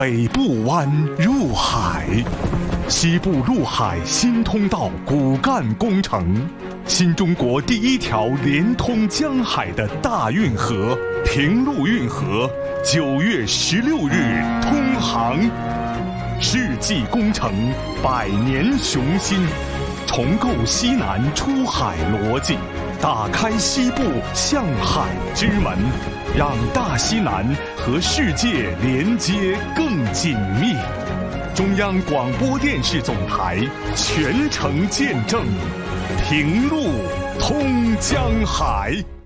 北部湾入海，西部陆海新通道骨干工程，新中国第一条连通江海的大运河平陆运河9月16日通航。世纪工程，百年雄心，重构西南出海逻辑，打开西部向海之门，让大西南和世界连接更紧密。中央广播电视总台全程见证，平陆通江海。